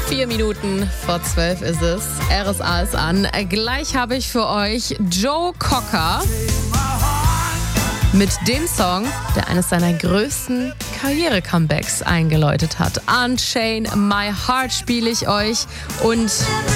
4 Minuten vor 12 ist es. RSA ist an. Gleich habe ich für euch Joe Cocker mit dem Song, der eines seiner größten Karriere-Comebacks eingeläutet hat. Unchain My Heart spiele ich euch. Und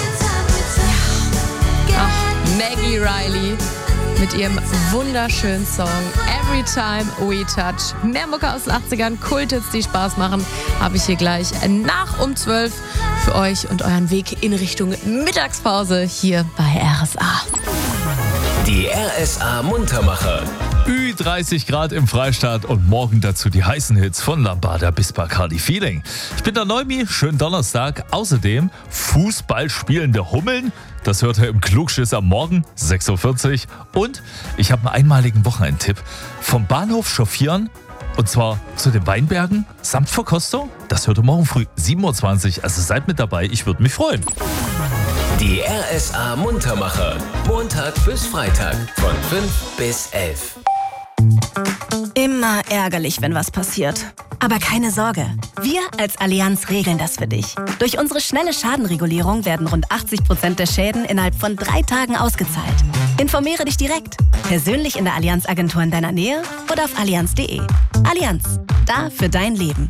Maggie Riley mit ihrem wunderschönen Song Every Time We Touch. Mehr Mucke aus den 80ern, Kulthits, die Spaß machen, habe ich hier gleich nach um 12 für euch und euren Weg in Richtung Mittagspause hier bei RSA. Die RSA Muntermacher. 30 Grad im Freistaat und morgen dazu die heißen Hits von Lambada bis Bacardi Feeling. Ich bin der Neumi, schönen Donnerstag. Außerdem Fußball spielende Hummeln. Das hört ihr im Klugschiss am Morgen, 6.40 Uhr. Und ich habe einen einmaligen Wochenendtipp. Vom Bahnhof chauffieren, und zwar zu den Weinbergen samt Verkostung. Das hört ihr morgen früh, 7.20 Uhr. Also seid mit dabei, ich würde mich freuen. Die RSA Muntermacher. Montag bis Freitag von 5 bis 11. Immer ärgerlich, wenn was passiert. Aber keine Sorge, wir als Allianz regeln das für dich. Durch unsere schnelle Schadenregulierung werden rund 80% der Schäden innerhalb von 3 Tagen ausgezahlt. Informiere dich direkt, persönlich in der Allianz-Agentur in deiner Nähe oder auf allianz.de. Allianz, da für dein Leben.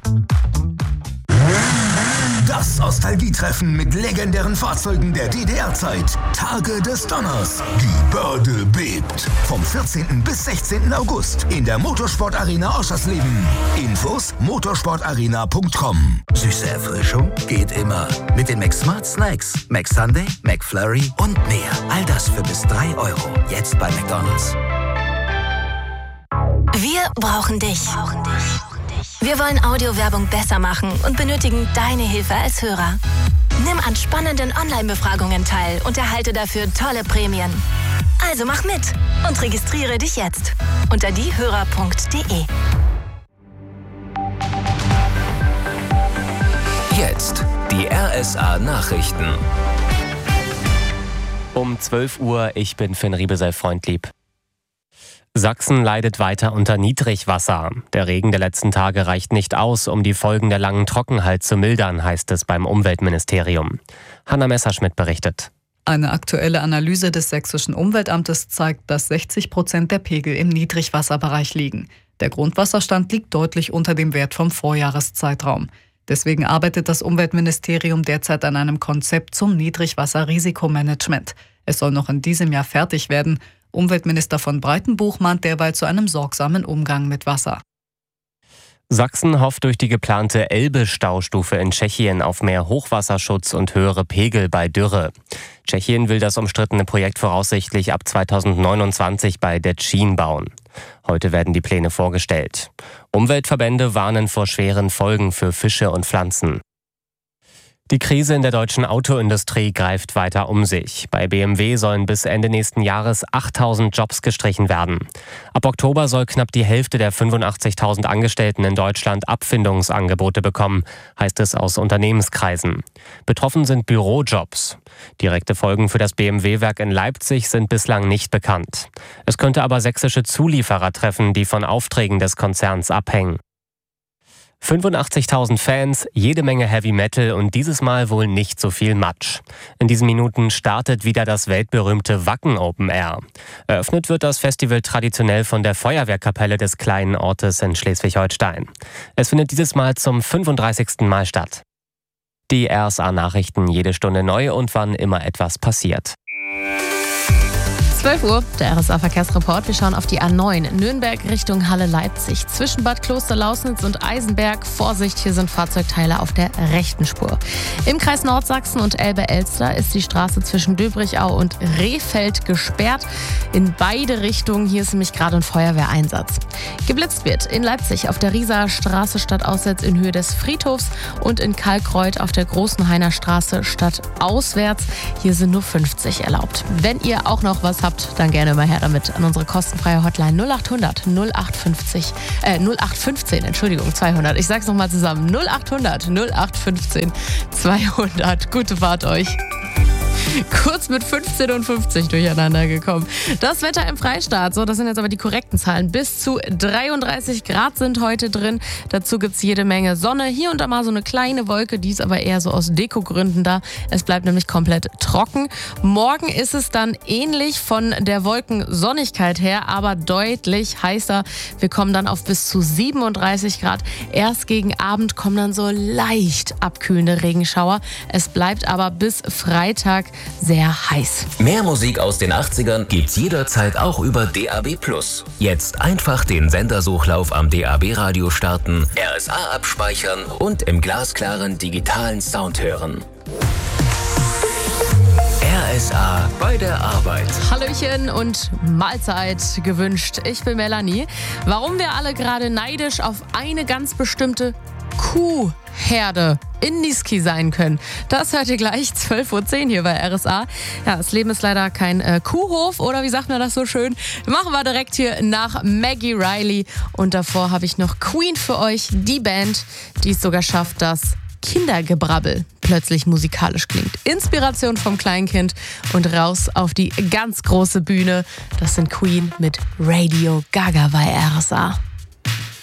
Das Nostalgietreffen mit legendären Fahrzeugen der DDR-Zeit. Tage des Donners. Die Börde bebt. Vom 14. bis 16. August in der Motorsport-Arena Oschersleben. Infos motorsportarena.com. Süße Erfrischung geht immer. Mit den McSmart Snacks, McSunday, McFlurry und mehr. All das für bis 3 €. Jetzt bei McDonald's. Wir brauchen dich. Wir wollen Audiowerbung besser machen und benötigen deine Hilfe als Hörer. Nimm an spannenden Online-Befragungen teil und erhalte dafür tolle Prämien. Also mach mit und registriere dich jetzt unter diehörer.de. Jetzt die RSA Nachrichten. Um 12 Uhr, ich bin Finn Riebesell-Freundlieb. Sachsen leidet weiter unter Niedrigwasser. Der Regen der letzten Tage reicht nicht aus, um die Folgen der langen Trockenheit zu mildern, heißt es beim Umweltministerium. Hanna Messerschmidt berichtet. Eine aktuelle Analyse des Sächsischen Umweltamtes zeigt, dass 60% der Pegel im Niedrigwasserbereich liegen. Der Grundwasserstand liegt deutlich unter dem Wert vom Vorjahreszeitraum. Deswegen arbeitet das Umweltministerium derzeit an einem Konzept zum Niedrigwasserrisikomanagement. Es soll noch in diesem Jahr fertig werden. Umweltminister von Breitenbuch mahnt derweil zu einem sorgsamen Umgang mit Wasser. Sachsen hofft durch die geplante Elbe-Staustufe in Tschechien auf mehr Hochwasserschutz und höhere Pegel bei Dürre. Tschechien will das umstrittene Projekt voraussichtlich ab 2029 bei Děčín bauen. Heute werden die Pläne vorgestellt. Umweltverbände warnen vor schweren Folgen für Fische und Pflanzen. Die Krise in der deutschen Autoindustrie greift weiter um sich. Bei BMW sollen bis Ende nächsten Jahres 8.000 Jobs gestrichen werden. Ab Oktober soll knapp die Hälfte der 85.000 Angestellten in Deutschland Abfindungsangebote bekommen, heißt es aus Unternehmenskreisen. Betroffen sind Bürojobs. Direkte Folgen für das BMW-Werk in Leipzig sind bislang nicht bekannt. Es könnte aber sächsische Zulieferer treffen, die von Aufträgen des Konzerns abhängen. 85.000 Fans, jede Menge Heavy Metal und dieses Mal wohl nicht so viel Matsch. In diesen Minuten startet wieder das weltberühmte Wacken Open Air. Eröffnet wird das Festival traditionell von der Feuerwehrkapelle des kleinen Ortes in Schleswig-Holstein. Es findet dieses Mal zum 35. Mal statt. Die RSA-Nachrichten jede Stunde neu und wann immer etwas passiert. 12 Uhr, der RSA-Verkehrsreport. Wir schauen auf die A9 Nürnberg Richtung Halle-Leipzig. Zwischen Bad Kloster-Lausnitz und Eisenberg. Vorsicht, hier sind Fahrzeugteile auf der rechten Spur. Im Kreis Nordsachsen und Elbe-Elster ist die Straße zwischen Döbrichau und Rehfeld gesperrt. In beide Richtungen. Hier ist nämlich gerade ein Feuerwehreinsatz. Geblitzt wird in Leipzig auf der Rieser Straße stadtauswärts in Höhe des Friedhofs und in Kalkreuth auf der Großen Hainer Straße stadtauswärts. Hier sind nur 50 erlaubt. Wenn ihr auch noch was habt, dann gerne immer her damit an unsere kostenfreie Hotline 0800 0815 200. Ich sag's nochmal zusammen, 0800 0815 200. Gute Fahrt euch. Kurz mit 15 und 50 durcheinander gekommen. Das Wetter im Freistaat, so, das sind jetzt aber die korrekten Zahlen. Bis zu 33 Grad sind heute drin. Dazu gibt es jede Menge Sonne. Hier und da mal so eine kleine Wolke, die ist aber eher so aus Dekogründen da. Es bleibt nämlich komplett trocken. Morgen ist es dann ähnlich von der Wolkensonnigkeit her, aber deutlich heißer. Wir kommen dann auf bis zu 37 Grad. Erst gegen Abend kommen dann so leicht abkühlende Regenschauer. Es bleibt aber bis Freitag sehr heiß. Mehr Musik aus den 80ern gibt's jederzeit auch über DAB+. Jetzt einfach den Sendersuchlauf am DAB-Radio starten, RSA abspeichern und im glasklaren digitalen Sound hören. RSA bei der Arbeit. Hallöchen und Mahlzeit gewünscht. Ich bin Melanie. Warum wir alle gerade neidisch auf eine ganz bestimmte Kuhherde in Niesky sein können, das hört ihr gleich 12:10 Uhr hier bei RSA. Ja, das Leben ist leider kein Kuhhof, oder wie sagt man das so schön? Machen wir direkt hier nach Maggie Riley. Und davor habe ich noch Queen für euch, die Band, die es sogar schafft, dass Kindergebrabbel plötzlich musikalisch klingt. Inspiration vom Kleinkind und raus auf die ganz große Bühne. Das sind Queen mit Radio Gaga bei RSA.